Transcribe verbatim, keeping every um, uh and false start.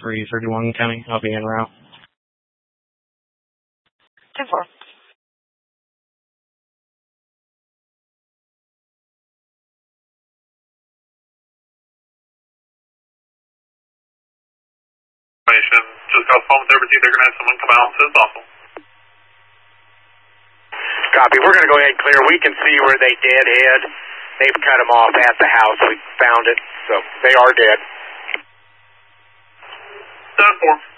three thirty-one County. I'll be en route. ten four. Just got a phone with everything. They're going to have someone come out. So it's awful. Copy. We're going to go ahead and clear. We can see where they did head. They've cut them off at the house. We found it. So they are dead. ten four.